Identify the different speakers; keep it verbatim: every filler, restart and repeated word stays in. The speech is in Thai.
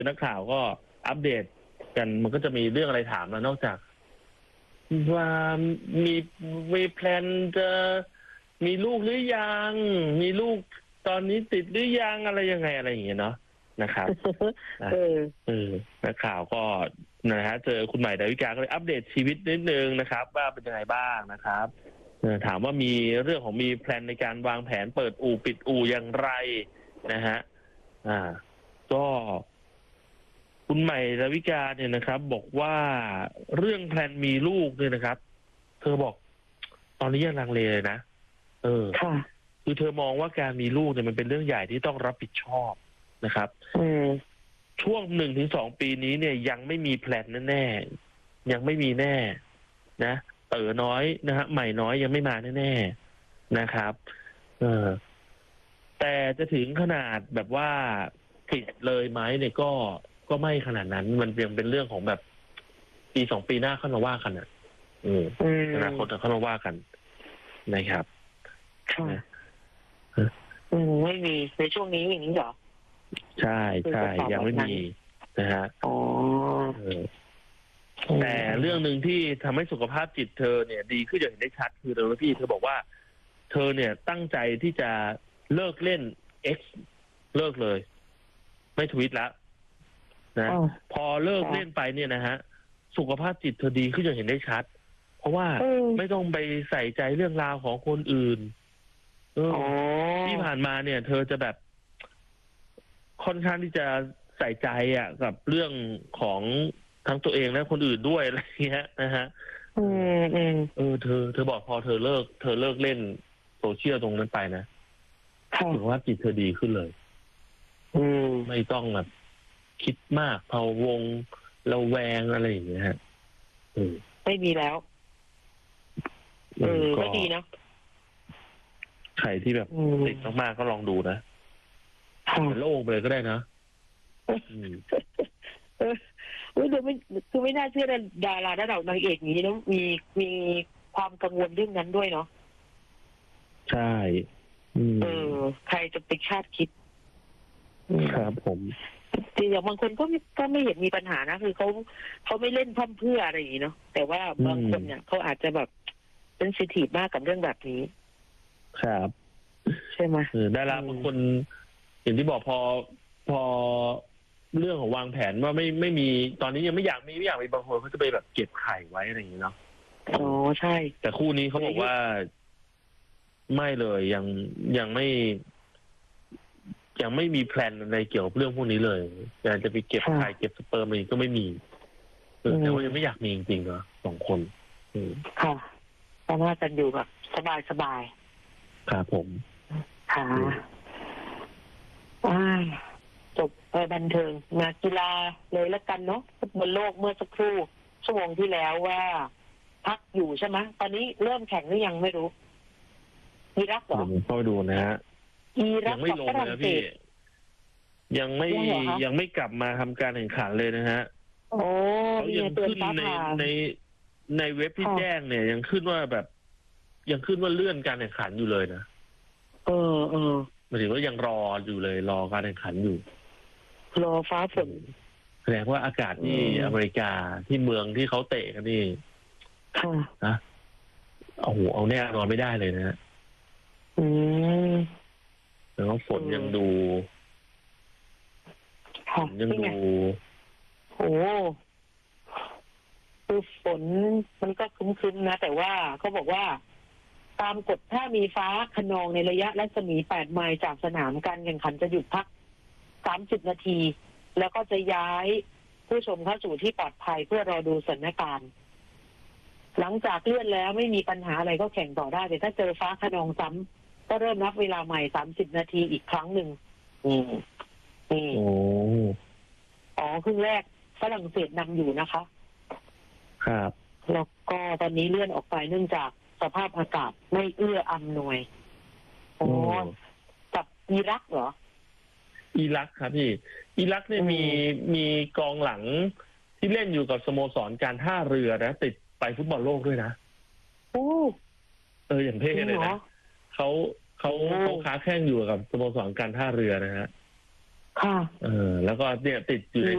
Speaker 1: นักข่าวก็อัปเดตกันมันก็จะมีเรื่องอะไรถามแล้วนอกจากว่ามีมีแพลนจะมีลูกหรือยังมีลูกตอนนี้ติดหรือยังอะไรยังไงอะไรอย่างเงี้ยเนาะนะครับเออเออนักข่าวก็นะฮะเจอคุณใหม่ดาวิกาก็เลยอัปเดตชีวิตนิดนึงนะครับว่าเป็นยังไงบ้างนะครับถามว่ามีเรื่องของมีแพลนในการวางแผนเปิดอู่ปิดอู่อย่างไรนะฮะอ่าก็คุณใหม่ดาวิกาเนี่ยนะครับบอกว่าเรื่องแพลนมีลูกเนี่ยนะครับเธอบอกตอนนี้ยังลังเลเลยนะเออคือเธอมองว่าการมีลูกเนี่ยมันเป็นเรื่องใหญ่ที่ต้องรับผิดชอบนะครับช่วงหนึ่งถึงสองปีนี้เนี่ยยังไม่มีแพลนแน่ๆยังไม่มีแน่นะเต๋อน้อยนะฮะใหม่น้อยยังไม่มาแน่ๆนะครับเออแต่จะถึงขนาดแบบว่าปิดเลยไหมเนี่ยก็ก็ไม่ขนาดนั้นมันยังเป็นเรื่องของแบบปีสองปีหน้าเข้ามาว่ากันอ่ะอืมอนาคตเข้ามาว่ากันนะครับ
Speaker 2: ค่ะอืมไม่มีในช่วงนี้อย่างนี้เหรอ
Speaker 1: ใช่ใช่ยังไม่มีนะฮะอ๋อแต่เรื่องหนึ่งที่ทำให้สุขภาพจิตเธอเนี่ยดีขึ้นอย่างเห็นได้ชัดคือเธอพี่เธอบอกว่าเธอเนี่ยตั้งใจที่จะเลิกเล่น X เลิกเลยไม่ทวิตแล้วนะพอเลิกเล่นไปเนี่ยนะฮะสุขภาพจิตเธอดีขึ้นอย่างเห็นได้ชัดเพราะว่าไม่ต้องไปใส่ใจเรื่องราวของคนอื่นเออที่ผ่านมาเนี่ยเธอจะแบบค่อนข้างที่จะใส่ใจอ่ะกับเรื่องของทั้งตัวเองและคนอื่นด้วยอะไรเงี้ยนะฮะอืมอืมเออเธอเธอบอกพอเธอเลิกเธอเลิกเล่นโซเชียลตรงนั้นไปนะถือว่าจิตเธอดีขึ้นเลยอืมไม่ต้องแบบคิดมากพะวงระแวงอะไรอย่างเงี้ยฮะ
Speaker 2: ไม่มีแล้วเออก็ดีนะ
Speaker 1: ใครที่แบบติดมากๆก็ลองดูนะโล่งไปเลยก็ได้นะ
Speaker 2: เออเดี๋ยวไม่คือไม่น่าเชื่อนะดาราระดับนางเอกนี้แล้วมีมีความกังวลเรื่องนั้นด้วยเนาะ
Speaker 1: ใช่
Speaker 2: เออใครจะไปคาดคิด
Speaker 1: ครับผม
Speaker 2: ที่อย่างบางคนก็ก็ไม่เห็นมีปัญหานะคือเขาเขาไม่เล่นพั่มเพื่ออะไรอย่างนี้เนาะแต่ว่าบางคนเนี่ยเขาอาจจะแบบเป็นเซนซิทีฟมากกับเรื่องแบบนี้
Speaker 1: ครับ
Speaker 2: ใช่ไหม
Speaker 1: ดาราบางคนอย่างที่บอกพอพอเรื่องของวางแผนว่าไม่ไม่มีตอนนี้ยังไม่อยากมีไม่อยากมีบางคนเขาจะไปแบบเก็บไข่ไว้อะไรอย่างนี้เนาะ
Speaker 2: อ๋อใช่
Speaker 1: แต่คู่นี้เขาบอกว่าไม่เลยยังยังไม่ยังไม่มีแพลนอะไรเกี่ยวกับเรื่องพวกนี้เลยอยากจะไปเก็บไข่เก็บสเปิร์มอะไรก็ไม่มีแต่ว่ายังไม่อยากมีจริงๆเนาะสองคน
Speaker 2: ค่ะเพราะว่ากันอยู่แบบสบายสบาย
Speaker 1: ครับผม
Speaker 2: ค่ะจบไปบันเทิงมากีฬาเลยแล้วกันเนาะฟุตบอลโลกเมื่อสักครู่ชั่วโมงที่แล้วว่าพักอยู่ใช่ไหมตอนนี้เริ่มแข่งหรือยังไม่รู้อิรักเหรอ
Speaker 1: ผมเข้าดูนะฮะยังไม่ลงเลยพี่ยังไม่ยังไม่กลับมาทำการแข่งขันเลยนะฮะเขายังขึ้นในในในเว็บที่แจ้งเนี่ยยังขึ้นว่าแบบยังขึ้นว่าเลื่อนการแข่งขันอยู่เลยนะ
Speaker 2: เออเออ
Speaker 1: หมายถึงว่ายังรออยู่เลยรอการแข่งขันอยู่
Speaker 2: รอฟ้าฝน
Speaker 1: แสดงว่าอากาศที่อเมริกาที่เมืองที่เขาเตะกันนี่นะเอาหูเอาแน่นอนไม่ได้เลยนะ
Speaker 2: อืม
Speaker 1: แล้วฝนยังดูฝนยังดู
Speaker 2: โอ้คือฝนมันก็ครึ้มๆนะแต่ว่าเขาบอกว่าตามกฎถ้ามีฟ้าคะนองในระยะรัศมีแปดไมล์จากสนามการแข่งขันจะหยุดพักสามสิบนาทีแล้วก็จะย้ายผู้ชมเข้าสู่ที่ปลอดภัยเพื่อรอดูสถานการณ์หลังจากเลื่อนแล้วไม่มีปัญหาอะไรก็แข่งต่อได้แต่ถ้าเจอฟ้าคะนองซ้ำก็เริ่มนับเวลาใหม่สามสิบนาทีอีกครั้งหนึ่งอืมอืมอ๋อครึ่งแรกฝรั่งเศสนำอยู่นะคะ
Speaker 1: ครับ
Speaker 2: แล้วก็ตอนนี้เลื่อนออกไปเนื่องจากสภาพอากาศไม่เอื้ออำนวยอ๋อกับอิรักเหรอ
Speaker 1: อิรักครับพี่อิรักเนี่ยมีมีกองหลังที่เล่นอยู่กับสโมสรการท่าเรือนะติดไปฟุตบอลโลกด้วยนะ
Speaker 2: โอ้
Speaker 1: เอออย่างเท่เลยนะเขาเขาเขาค้าแข่งอยู่กับสโมสรการท่าเรือนะฮะ
Speaker 2: ค่ะ
Speaker 1: เออแล้วก็เนี่ยติดอยู่ใน